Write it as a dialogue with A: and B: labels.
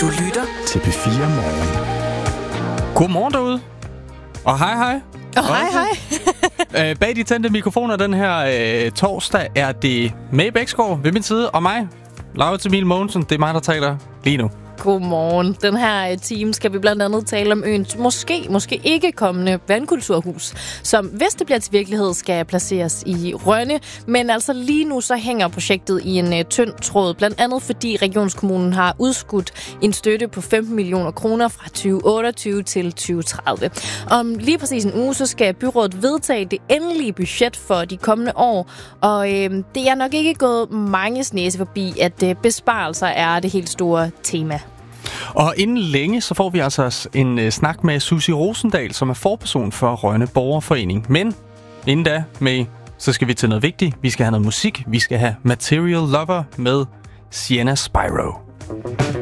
A: Du lytter
B: til P4 Morgen.
C: Godmorgen derude. Og hej.
D: Hej.
C: Bag de tændte mikrofoner den her torsdag er det May Bæksgaard ved min side, og mig, Laurits Emil Mogensen. Det er mig, der taler lige nu.
D: Godmorgen. Den her time skal vi blandt andet tale om øens måske ikke kommende vandkulturhus, som hvis det bliver til virkelighed, skal placeres i Rønne. Men altså lige nu så hænger projektet i en tynd tråd, blandt andet fordi Regionskommunen har udskudt en støtte på 15 millioner kroner fra 2028 til 2030. Om lige præcis en uge, så skal byrådet vedtage det endelige budget for de kommende år, og det er nok ikke gået mange næse forbi, at besparelser er det helt store tema.
C: Og inden længe, så får vi altså en snak med Susie Rosendal, som er forperson for Rønne Borgerforening. Men inden da, May, så skal vi til noget vigtigt. Vi skal have noget musik. Vi skal have Material Lover med Sienna Spyro.